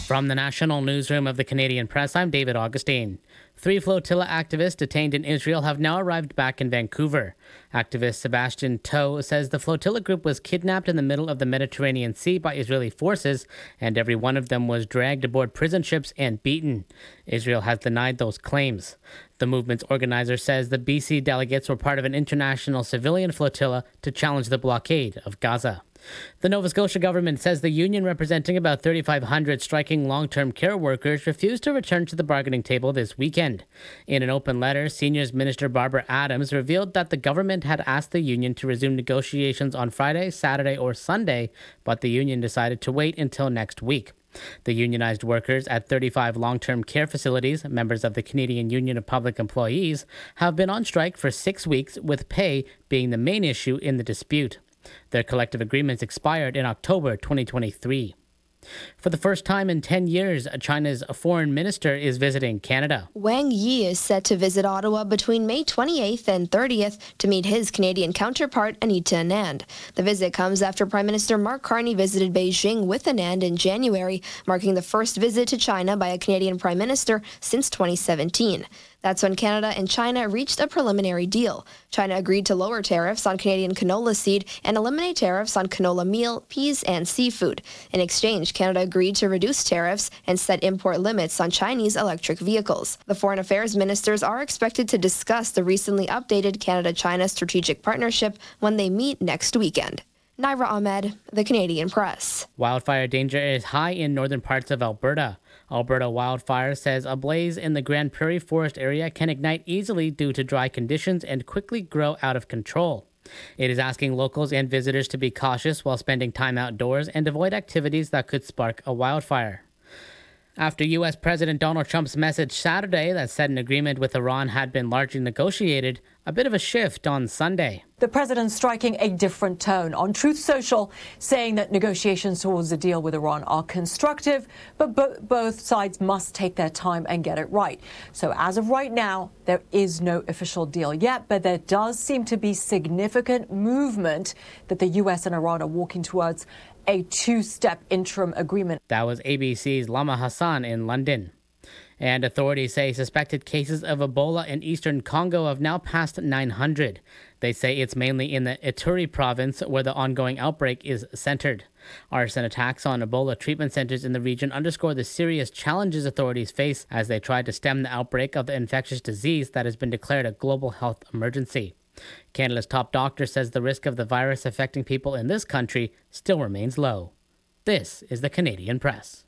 From the National Newsroom of the Canadian Press, I'm David Augustine. 3 flotilla activists detained in Israel have now arrived back in Vancouver. Activist Sebastian Toe says the flotilla group was kidnapped in the middle of the Mediterranean Sea by Israeli forces, and every one of them was dragged aboard prison ships and beaten. Israel has denied those claims. The movement's organizer says the BC delegates were part of an international civilian flotilla to challenge the blockade of Gaza. The Nova Scotia government says the union representing about 3,500 striking long-term care workers refused to return to the bargaining table this weekend. In an open letter, Seniors Minister Barbara Adams revealed that the government had asked the union to resume negotiations on Friday, Saturday, or Sunday, but the union decided to wait until next week. The unionized workers at 35 long-term care facilities, members of the Canadian Union of Public Employees, have been on strike for 6 weeks, with pay being the main issue in the dispute. Their collective agreements expired in October 2023. For the first time in 10 years, China's foreign minister is visiting Canada. Wang Yi is set to visit Ottawa between May 28th and 30th to meet his Canadian counterpart, Anita Anand. The visit comes after Prime Minister Mark Carney visited Beijing with Anand in January, marking the first visit to China by a Canadian Prime Minister since 2017. That's when Canada and China reached a preliminary deal. China agreed to lower tariffs on Canadian canola seed and eliminate tariffs on canola meal, peas, and seafood. In exchange, Canada agreed to reduce tariffs and set import limits on Chinese electric vehicles. The foreign affairs ministers are expected to discuss the recently updated Canada-China strategic partnership when they meet next weekend. Naira Ahmed, The Canadian Press. Wildfire danger is high in northern parts of Alberta. Alberta Wildfire says a blaze in the Grand Prairie Forest area can ignite easily due to dry conditions and quickly grow out of control. It is asking locals and visitors to be cautious while spending time outdoors and avoid activities that could spark a wildfire. After U.S. President Donald Trump's message Saturday that said an agreement with Iran had been largely negotiated, a bit of a shift on Sunday. The president striking a different tone on Truth Social, saying that negotiations towards a deal with Iran are constructive, but both sides must take their time and get it right. So as of right now, there is no official deal yet, but there does seem to be significant movement that the U.S. and Iran are walking towards a 2-step interim agreement. That was ABC's Lama Hassan in London. And authorities say suspected cases of Ebola in eastern Congo have now passed 900. They say it's mainly in the Ituri province where the ongoing outbreak is centered. Arson attacks on Ebola treatment centers in the region underscore the serious challenges authorities face as they try to stem the outbreak of the infectious disease that has been declared a global health emergency. Canada's top doctor says the risk of the virus affecting people in this country still remains low. This is the Canadian Press.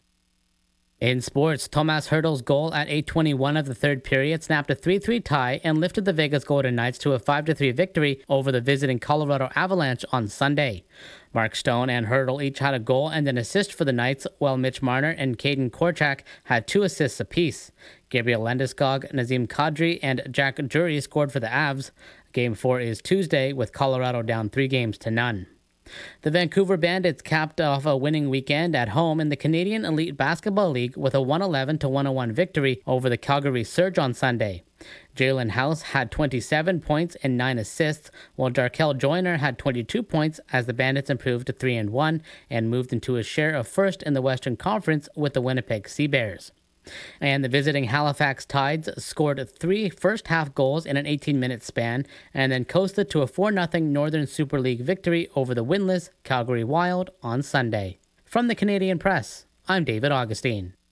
In sports, Tomas Hertl's goal at 8:21 of the third period snapped a 3-3 tie and lifted the Vegas Golden Knights to a 5-3 victory over the visiting Colorado Avalanche on Sunday. Mark Stone and Hertl each had a goal and an assist for the Knights, while Mitch Marner and Caden Korchak had 2 assists apiece. Gabriel Landeskog, Nazem Kadri, and Jack Drury scored for the Avs. Game 4 is Tuesday, with Colorado down 3-0. The Vancouver Bandits capped off a winning weekend at home in the Canadian Elite Basketball League with a 111-101 victory over the Calgary Surge on Sunday. Jalen House had 27 points and 9 assists, while Jarkel Joyner had 22 points as the Bandits improved to 3-1 and moved into a share of first in the Western Conference with the Winnipeg Sea Bears. And the visiting Halifax Tides scored 3 first-half goals in an 18-minute span and then coasted to a 4-0 Northern Super League victory over the winless Calgary Wild on Sunday. From the Canadian Press, I'm David Augustine.